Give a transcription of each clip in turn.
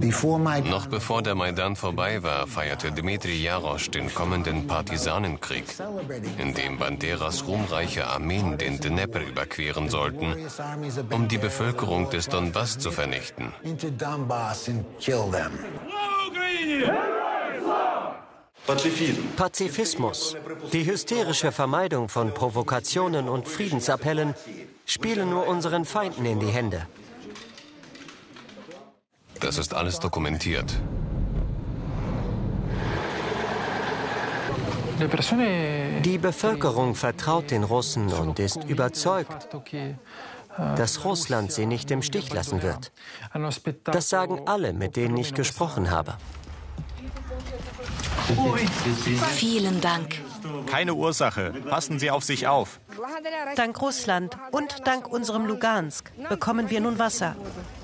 Noch bevor der Maidan vorbei war, feierte Dmitri Jarosch den kommenden Partisanenkrieg, in dem Banderas ruhmreiche Armeen den Dnepr überqueren sollten, um die Bevölkerung des Donbass zu vernichten. Pazifismus, die hysterische Vermeidung von Provokationen und Friedensappellen spielen nur unseren Feinden in die Hände. Das ist alles dokumentiert. Die Bevölkerung vertraut den Russen und ist überzeugt, dass Russland sie nicht im Stich lassen wird. Das sagen alle, mit denen ich gesprochen habe. Vielen Dank. Keine Ursache. Passen Sie auf sich auf. Dank Russland und dank unserem Lugansk bekommen wir nun Wasser.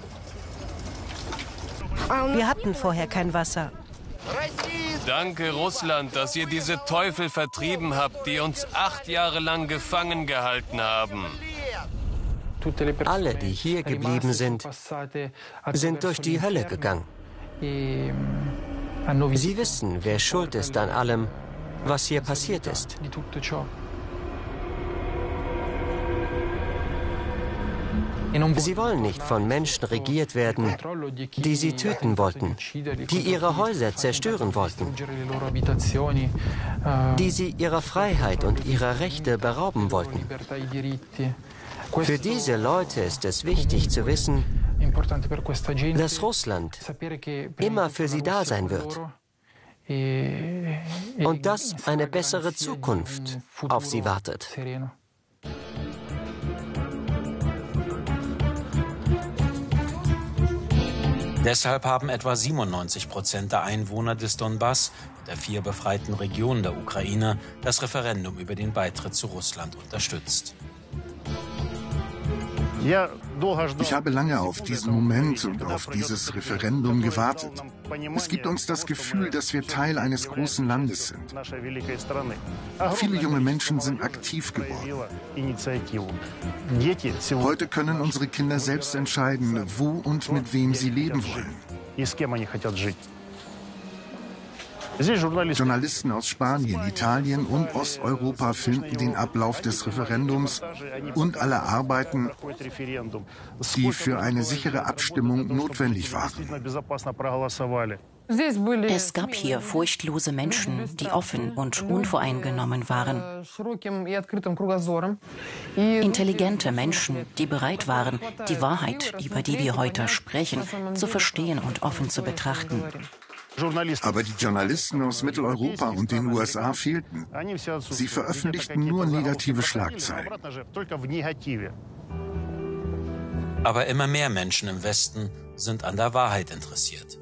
Wir hatten vorher kein Wasser. Danke, Russland, dass ihr diese Teufel vertrieben habt, die uns 8 Jahre lang gefangen gehalten haben. Alle, die hier geblieben sind, sind durch die Hölle gegangen. Sie wissen, wer schuld ist an allem, was hier passiert ist. Sie wollen nicht von Menschen regiert werden, die sie töten wollten, die ihre Häuser zerstören wollten, die sie ihrer Freiheit und ihrer Rechte berauben wollten. Für diese Leute ist es wichtig zu wissen, dass Russland immer für sie da sein wird und dass eine bessere Zukunft auf sie wartet. Deshalb haben etwa 97% der Einwohner des Donbass und der 4 befreiten Regionen der Ukraine das Referendum über den Beitritt zu Russland unterstützt. Ich habe lange auf diesen Moment und auf dieses Referendum gewartet. Es gibt uns das Gefühl, dass wir Teil eines großen Landes sind. Viele junge Menschen sind aktiv geworden. Heute können unsere Kinder selbst entscheiden, wo und mit wem sie leben wollen. Journalisten aus Spanien, Italien und Osteuropa filmten den Ablauf des Referendums und alle Arbeiten, die für eine sichere Abstimmung notwendig waren. Es gab hier furchtlose Menschen, die offen und unvoreingenommen waren. Intelligente Menschen, die bereit waren, die Wahrheit, über die wir heute sprechen, zu verstehen und offen zu betrachten. Aber die Journalisten aus Mitteleuropa und den USA fehlten. Sie veröffentlichten nur negative Schlagzeilen. Aber immer mehr Menschen im Westen sind an der Wahrheit interessiert.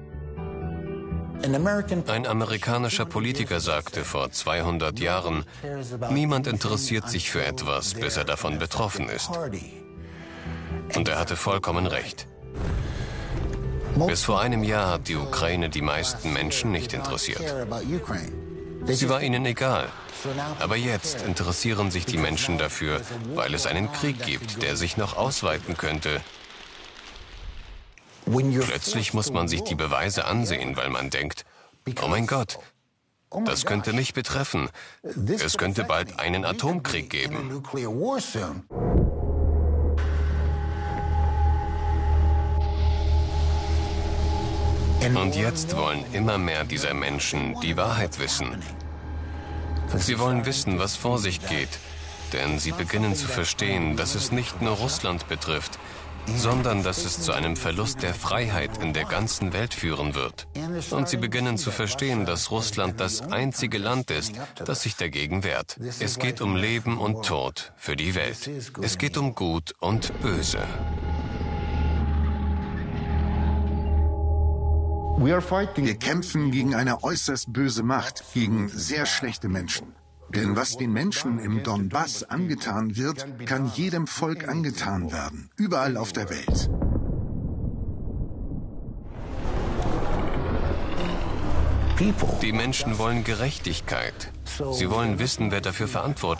Ein amerikanischer Politiker sagte vor 200 Jahren, niemand interessiert sich für etwas, bis er davon betroffen ist. Und er hatte vollkommen recht. Bis vor einem Jahr hat die Ukraine die meisten Menschen nicht interessiert. Sie war ihnen egal. Aber jetzt interessieren sich die Menschen dafür, weil es einen Krieg gibt, der sich noch ausweiten könnte. Plötzlich muss man sich die Beweise ansehen, weil man denkt, oh mein Gott, das könnte mich betreffen. Es könnte bald einen Atomkrieg geben. Und jetzt wollen immer mehr dieser Menschen die Wahrheit wissen. Sie wollen wissen, was vor sich geht, denn sie beginnen zu verstehen, dass es nicht nur Russland betrifft, sondern dass es zu einem Verlust der Freiheit in der ganzen Welt führen wird. Und sie beginnen zu verstehen, dass Russland das einzige Land ist, das sich dagegen wehrt. Es geht um Leben und Tod für die Welt. Es geht um Gut und Böse. Wir kämpfen gegen eine äußerst böse Macht, gegen sehr schlechte Menschen. Denn was den Menschen im Donbass angetan wird, kann jedem Volk angetan werden, überall auf der Welt. Die Menschen wollen Gerechtigkeit. Sie wollen wissen, wer dafür verantwortlich ist.